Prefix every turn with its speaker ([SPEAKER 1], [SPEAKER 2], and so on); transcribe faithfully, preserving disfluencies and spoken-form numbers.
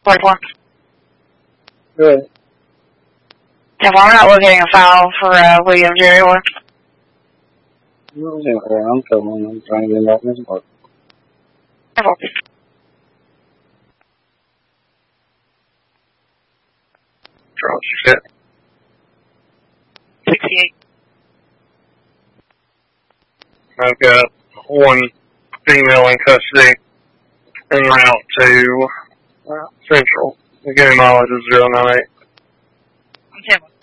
[SPEAKER 1] forty-four.
[SPEAKER 2] Good.
[SPEAKER 1] Yeah, well, I'm not locating a file for uh, William Jerry or.
[SPEAKER 2] I'm coming. I'm trying to get back in this park.
[SPEAKER 1] Careful.
[SPEAKER 3] Charles, you set.
[SPEAKER 1] sixty-eight.
[SPEAKER 3] I've got one female in custody en route to uh, Central. The game mileage is zero nine eight.
[SPEAKER 1] Careful.